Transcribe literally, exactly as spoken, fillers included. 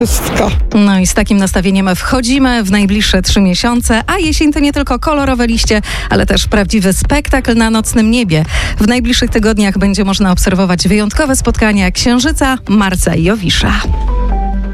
Wszystko. No i z takim nastawieniem wchodzimy w najbliższe trzy miesiące, a jesień to nie tylko kolorowe liście, ale też prawdziwy spektakl na nocnym niebie. W najbliższych tygodniach będzie można obserwować wyjątkowe spotkania Księżyca, Marsa i Jowisza.